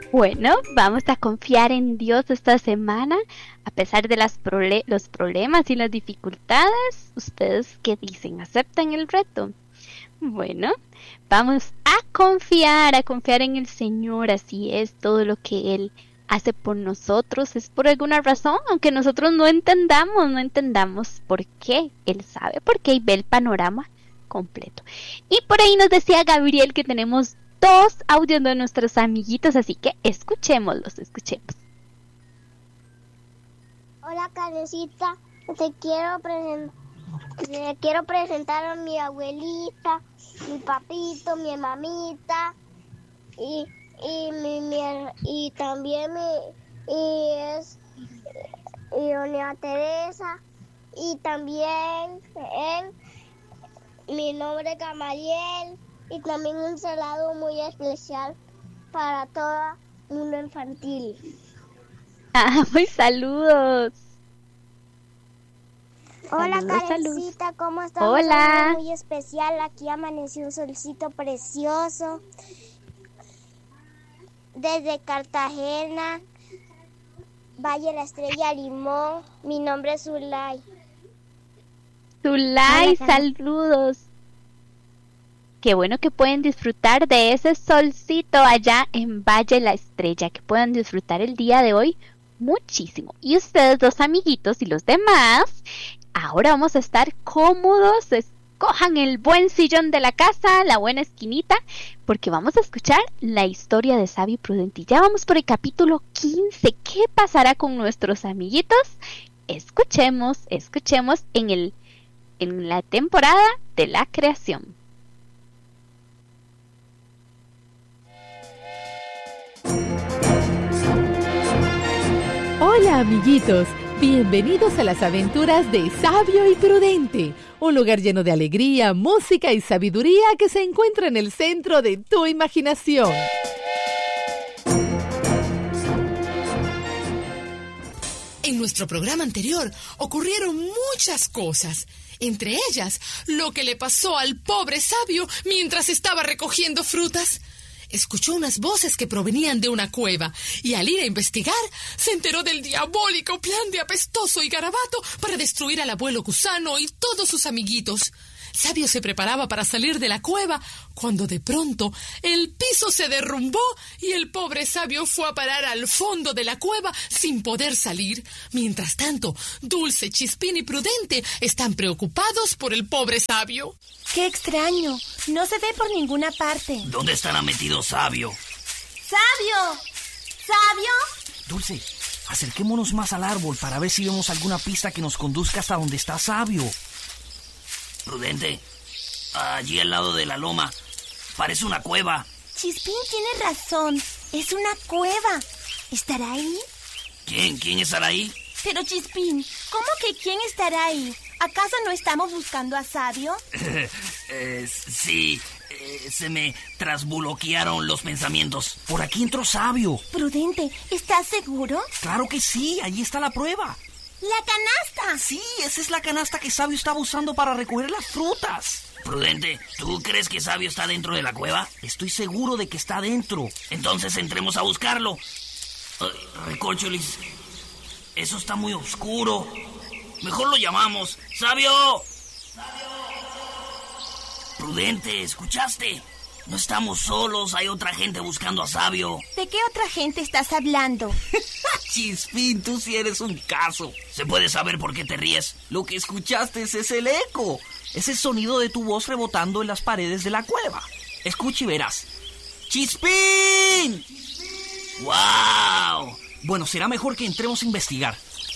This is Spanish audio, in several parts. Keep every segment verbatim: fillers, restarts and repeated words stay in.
Bueno, vamos a confiar en Dios esta semana, a pesar de las prole- los problemas y las dificultades. ¿Ustedes qué dicen? ¿Aceptan el reto? Bueno, vamos a confiar, a confiar en el Señor. Así es, todo lo que Él hace por nosotros es por alguna razón, aunque nosotros no entendamos, no entendamos por qué. Él sabe por qué y ve el panorama completo. Y por ahí nos decía Gabriel que tenemos dos audios de nuestros amiguitos, así que escuchémoslos, escuchemos. Hola, Karencita, te quiero presentar, te quiero presentar a mi abuelita, mi papito, mi mamita y y mi, mi y también mi y es y doña Teresa y también en mi nombre es Gamaliel. Y también un saludo muy especial para todo el mundo infantil. Ah, muy saludos. Hola, Karencita, ¿cómo estás? Hola. Muy especial, aquí amaneció un solcito precioso. Desde Cartagena, Valle La Estrella, Limón. Mi nombre es Zulay. Zulay, saludos. Qué bueno que pueden disfrutar de ese solcito allá en Valle La Estrella, que puedan disfrutar el día de hoy muchísimo. Y ustedes, dos amiguitos y los demás, ahora vamos a estar cómodos. Escojan el buen sillón de la casa, la buena esquinita, porque vamos a escuchar la historia de Sabio y Prudente. Ya vamos por el capítulo quince. ¿Qué pasará con nuestros amiguitos? Escuchemos, escuchemos en, el, en la temporada de la creación. Hola amiguitos, bienvenidos a las aventuras de Sabio y Prudente, un lugar lleno de alegría, música y sabiduría que se encuentra en el centro de tu imaginación. En nuestro programa anterior ocurrieron muchas cosas, entre ellas lo que le pasó al pobre Sabio mientras estaba recogiendo frutas. Escuchó unas voces que provenían de una cueva y al ir a investigar se enteró del diabólico plan de Apestoso y Garabato para destruir al abuelo Gusano y todos sus amiguitos. Sabio se preparaba para salir de la cueva cuando de pronto el piso se derrumbó y el pobre Sabio fue a parar al fondo de la cueva sin poder salir. Mientras tanto, Dulce, Chispín y Prudente están preocupados por el pobre Sabio. ¡Qué extraño! No se ve por ninguna parte. ¿Dónde estará metido Sabio? ¡Sabio! ¿Sabio? Dulce, acerquémonos más al árbol para ver si vemos alguna pista que nos conduzca hasta donde está Sabio. Prudente, allí al lado de la loma, parece una cueva. Chispín tiene razón, es una cueva. ¿Estará ahí? ¿Quién? ¿Quién estará ahí? Pero Chispín, ¿cómo que quién estará ahí? ¿Acaso no estamos buscando a Sabio? eh, sí, eh, se me trasbloquearon los pensamientos. Por aquí entró Sabio. Prudente, ¿estás seguro? Claro que sí, allí está la prueba. ¡La canasta! Sí, esa es la canasta que Sabio estaba usando para recoger las frutas. Prudente, ¿tú crees que Sabio está dentro de la cueva? Estoy seguro de que está dentro. Entonces entremos a buscarlo. Uh, Recorcholis, eso está muy oscuro. Mejor lo llamamos. ¡Sabio! ¡Sabio! Prudente, ¿escuchaste? No estamos solos, hay otra gente buscando a Sabio. ¿De qué otra gente estás hablando? Chispín, tú sí eres un caso. ¿Se puede saber por qué te ríes? Lo que escuchaste es el eco. Ese sonido de tu voz rebotando en las paredes de la cueva. Escucha y verás. ¡Chispín! ¡Chispín! ¡Wow! Bueno, será mejor que entremos a investigar.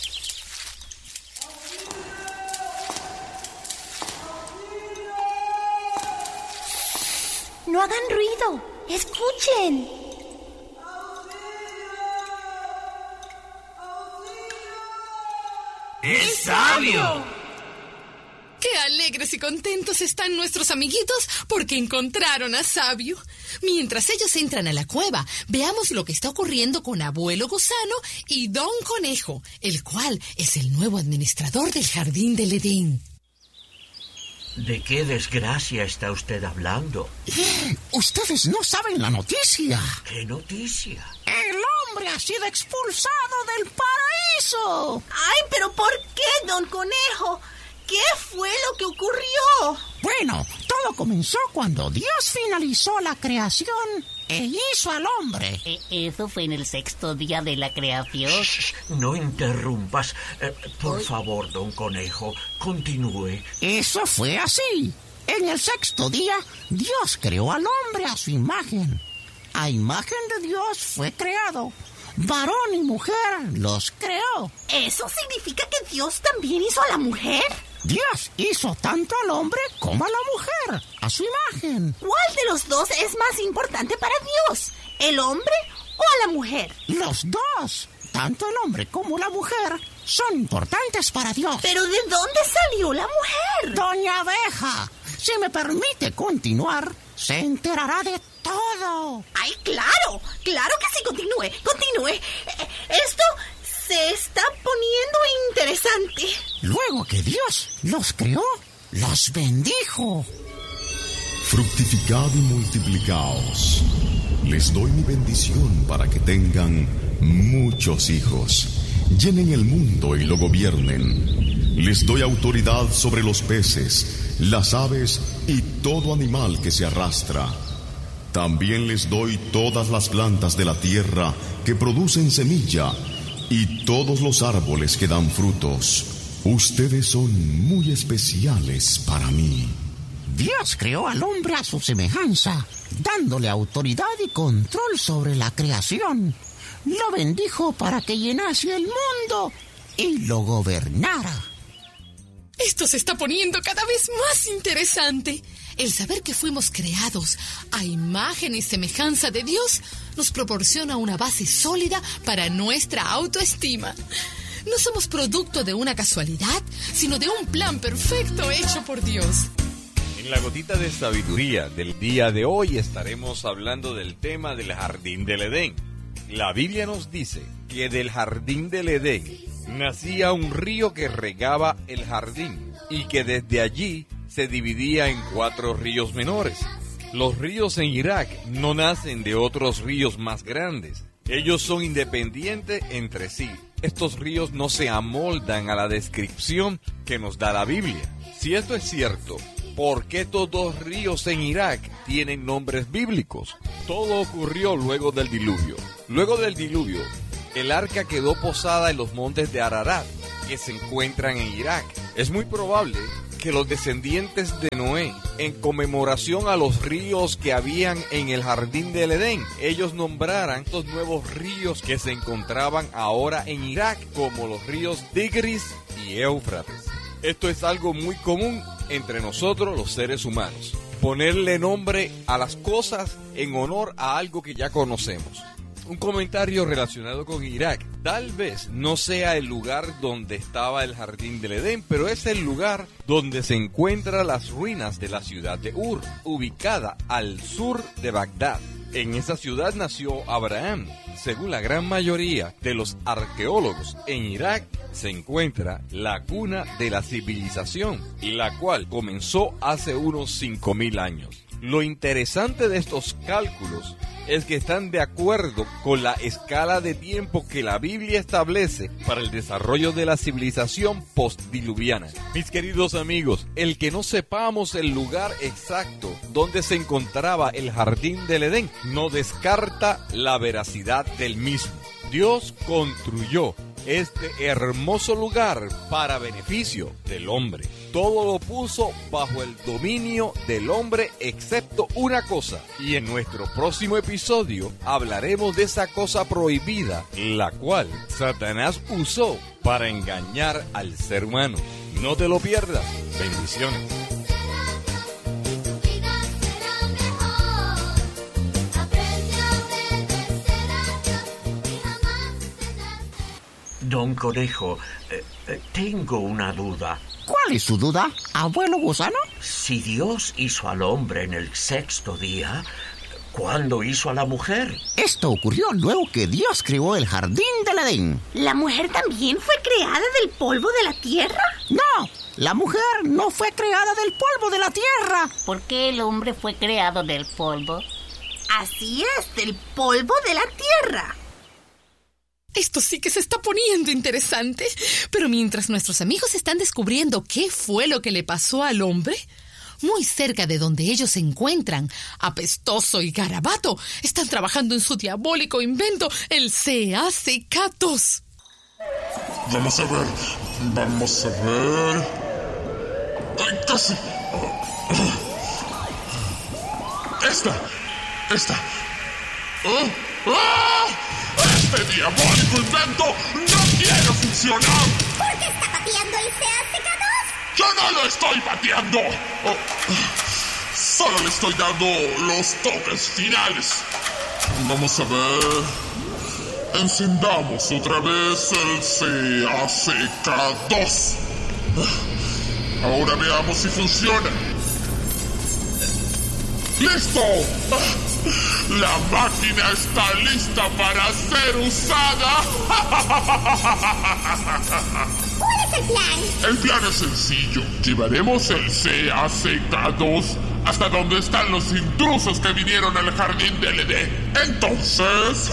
¡No hagan ruido! ¡Escuchen! ¡Es Sabio! ¡Qué alegres y contentos están nuestros amiguitos porque encontraron a Sabio! Mientras ellos entran a la cueva, veamos lo que está ocurriendo con Abuelo Gusano y Don Conejo, el cual es el nuevo administrador del Jardín del Edén. ¿De qué desgracia está usted hablando? Ustedes no saben la noticia. ¿Qué noticia? hombre ha sido expulsado del paraíso. Ay, pero ¿por qué, don Conejo? ¿Qué fue lo que ocurrió? Bueno, todo comenzó cuando Dios finalizó la creación e hizo al hombre. ¿Eso fue en el sexto día de la creación? No interrumpas. Eh, por Hoy... favor, don Conejo, continúe. Eso fue así. En el sexto día, Dios creó al hombre a su imagen. A imagen de Dios fue creado. Varón y mujer los creó. ¿Eso significa que Dios también hizo a la mujer? Dios hizo tanto al hombre como a la mujer, a su imagen. ¿Cuál de los dos es más importante para Dios? ¿El hombre o a la mujer? Los dos, tanto el hombre como la mujer, son importantes para Dios. ¿Pero de dónde salió la mujer? Doña Abeja, si me permite continuar, se enterará de todo. ¡Ay, claro! ¡Claro que sí! Continúe, continúe. Esto se está poniendo interesante. Luego que Dios los creó, los bendijo. Fructificad y multiplicaos. Les doy mi bendición para que tengan muchos hijos. Llenen el mundo y lo gobiernen. Les doy autoridad sobre los peces, las aves y todo animal que se arrastra. También les doy todas las plantas de la tierra que producen semilla y todos los árboles que dan frutos. Ustedes son muy especiales para mí. Dios creó al hombre a su semejanza, dándole autoridad y control sobre la creación. Lo bendijo para que llenase el mundo y lo gobernara. Esto se está poniendo cada vez más interesante. El saber que fuimos creados a imagen y semejanza de Dios nos proporciona una base sólida para nuestra autoestima. No somos producto de una casualidad, sino de un plan perfecto hecho por Dios. En la gotita de sabiduría del día de hoy estaremos hablando del tema del jardín del Edén. La Biblia nos dice que del jardín del Edén nacía un río que regaba el jardín y que desde allí se dividía en cuatro ríos menores. Los ríos en Irak no nacen de otros ríos más grandes. Ellos son independientes entre sí. Estos ríos no se amoldan a la descripción que nos da la Biblia. Si esto es cierto, ¿por qué estos dos ríos en Irak tienen nombres bíblicos? Todo ocurrió luego del diluvio. Luego del diluvio, el arca quedó posada en los montes de Ararat, que se encuentran en Irak. Es muy probable que los descendientes de Noé, en conmemoración a los ríos que habían en el jardín del Edén, ellos nombraran estos nuevos ríos que se encontraban ahora en Irak como los ríos Tigris y Éufrates. Esto es algo muy común entre nosotros los seres humanos, ponerle nombre a las cosas en honor a algo que ya conocemos. Un comentario relacionado con Irak. Tal vez no sea el lugar donde estaba el jardín del Edén, pero es el lugar donde se encuentran las ruinas de la ciudad de Ur, ubicada al sur de Bagdad. En esa ciudad nació Abraham. Según la gran mayoría de los arqueólogos, en Irak se encuentra la cuna de la civilización, la cual comenzó hace unos cinco mil años. Lo interesante de estos cálculos es que están de acuerdo con la escala de tiempo que la Biblia establece para el desarrollo de la civilización postdiluviana. Mis queridos amigos, el que no sepamos el lugar exacto donde se encontraba el jardín del Edén no descarta la veracidad del mismo. Dios construyó este hermoso lugar para beneficio del hombre. Todo lo puso bajo el dominio del hombre excepto una cosa. Y en nuestro próximo episodio hablaremos de esa cosa prohibida, la cual Satanás usó para engañar al ser humano. No te lo pierdas. Bendiciones. Don Conejo, eh, eh, tengo una duda. ¿Cuál es su duda, abuelo gusano? Si Dios hizo al hombre en el sexto día, ¿cuándo hizo a la mujer? Esto ocurrió luego que Dios creó el jardín del Edén. ¿La mujer también fue creada del polvo de la tierra? No, la mujer no fue creada del polvo de la tierra. ¿Por qué el hombre fue creado del polvo? Así es, del polvo de la tierra. Esto sí que se está poniendo interesante. Pero mientras nuestros amigos están descubriendo qué fue lo que le pasó al hombre, muy cerca de donde ellos se encuentran, Apestoso y Garabato están trabajando en su diabólico invento, el C A C K dos. Vamos a ver, vamos a ver... ¡Ay, casi! Esta, esta. ¡Oh! ¡Oh! ¡Este diabólico invento no quiere funcionar! ¿Por qué está pateando el C A C K dos? ¡Yo no lo estoy pateando! Oh, solo le estoy dando los toques finales. Vamos a ver... Encendamos otra vez el C A C K dos. Ahora veamos si funciona. ¡Listo! La máquina está lista para ser usada. ¿Cuál es el plan? El plan es sencillo. Llevaremos el C A C K dos hasta donde están los intrusos que vinieron al jardín del Edén. Entonces...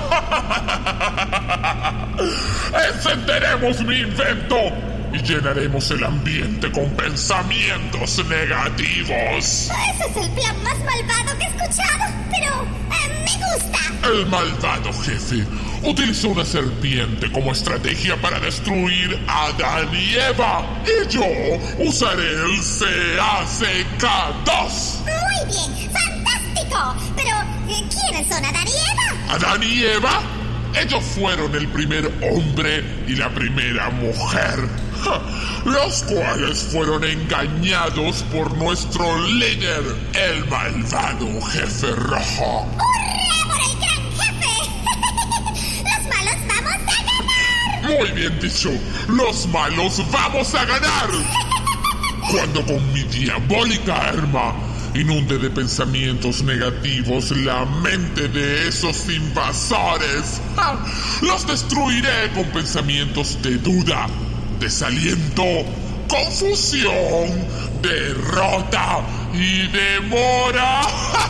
encenderemos mi invento y llenaremos el ambiente con pensamientos negativos. Ese es el plan más malvado que he escuchado, pero eh, me gusta. El malvado jefe utilizó una serpiente como estrategia para destruir a Adán y Eva. Y yo usaré el C A C K dos. Muy bien, fantástico. Pero, eh, ¿quiénes son Adán y Eva? ¿Adán y Eva? Ellos fueron el primer hombre y la primera mujer, los cuales fueron engañados por nuestro líder, el malvado jefe rojo. ¡Hurra por el gran jefe! ¡Los malos vamos a ganar! Muy bien dicho, los malos vamos a ganar. Cuando con mi diabólica arma inunde de pensamientos negativos la mente de esos invasores, ¡ja! Los destruiré con pensamientos de duda, desaliento, confusión, derrota y demora.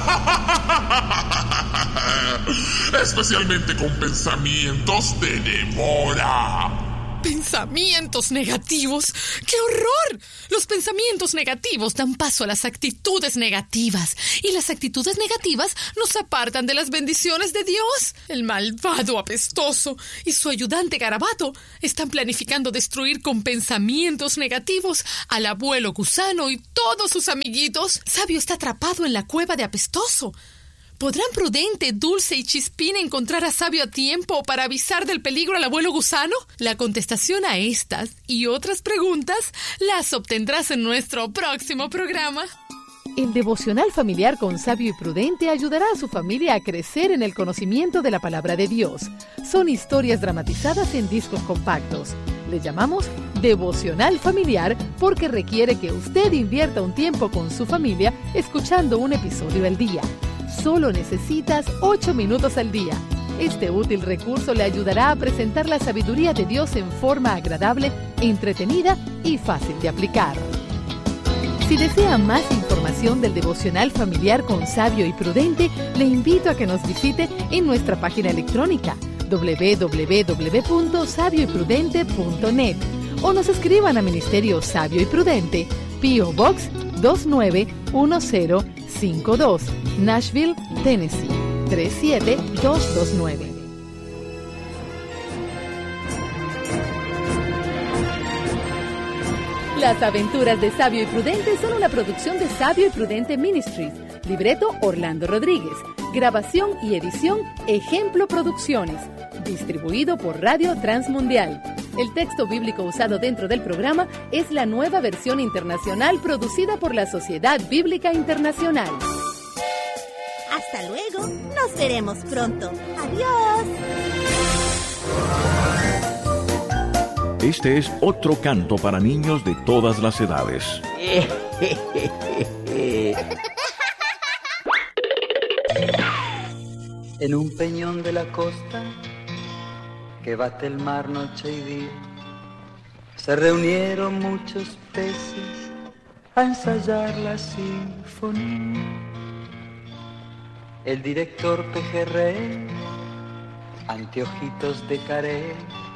Especialmente con pensamientos de demora. ¿Pensamientos negativos? ¡Qué horror! Los pensamientos negativos dan paso a las actitudes negativas, y las actitudes negativas nos apartan de las bendiciones de Dios. El malvado Apestoso y su ayudante Garabato están planificando destruir con pensamientos negativos al abuelo Gusano y todos sus amiguitos. Sabio está atrapado en la cueva de Apestoso. ¿Podrán Prudente, Dulce y Chispín encontrar a Sabio a tiempo para avisar del peligro al abuelo Gusano? La contestación a estas y otras preguntas las obtendrás en nuestro próximo programa. El devocional familiar con Sabio y Prudente ayudará a su familia a crecer en el conocimiento de la palabra de Dios. Son historias dramatizadas en discos compactos. Le llamamos devocional familiar porque requiere que usted invierta un tiempo con su familia escuchando un episodio al día. Solo necesitas ocho minutos al día. Este útil recurso le ayudará a presentar la sabiduría de Dios en forma agradable, entretenida y fácil de aplicar. Si desea más información del devocional familiar con Sabio y Prudente, le invito a que nos visite en nuestra página electrónica doble u doble u doble u punto sabio y prudente punto net o nos escriban a Ministerio Sabio y Prudente, P O Box dos nueve uno cero cinco dos, Nashville, Tennessee tres siete dos dos nueve. Las aventuras de Sabio y Prudente son una producción de Sabio y Prudente Ministries. Libreto Orlando Rodríguez. Grabación y edición Ejemplo Producciones. Distribuido por Radio Transmundial. El texto bíblico usado dentro del programa es la nueva versión internacional producida por la Sociedad Bíblica Internacional. Hasta luego. Nos veremos pronto. Adiós. Este es otro canto para niños de todas las edades. En un peñón de la costa que bate el mar noche y día, se reunieron muchos peces a ensayar la sinfonía. El director pejerrey anteojitos de carey.